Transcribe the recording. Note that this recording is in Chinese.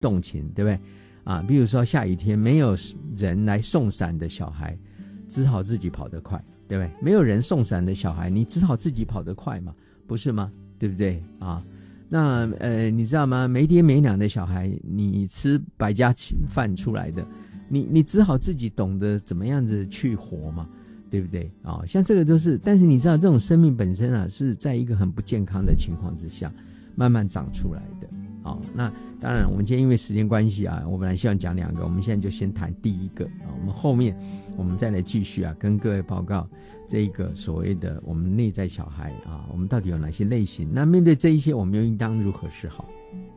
动情，对不对啊？比如说下雨天没有人来送伞的小孩，只好自己跑得快，对不对？没有人送伞的小孩，你只好自己跑得快嘛，不是吗？对不对啊？那你知道吗？没爹没娘的小孩，你吃百家饭出来的，你只好自己懂得怎么样子去活嘛，对不对啊？像这个都是，但是你知道这种生命本身啊，是在一个很不健康的情况之下慢慢长出来的。好，那当然我们今天因为时间关系啊，我本来希望讲2个，我们现在就先谈第一个啊，我们后面我们再来继续啊，跟各位报告这个所谓的我们内在小孩啊，我们到底有哪些类型？那面对这一些，我们又应当如何是好？